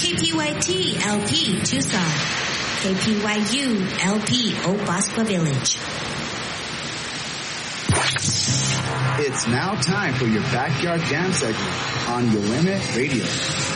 KPYT LP Tucson, KPYU LP Oak Bosqua Village. It's now time for your Backyard Jam segment on Your Limit Radio.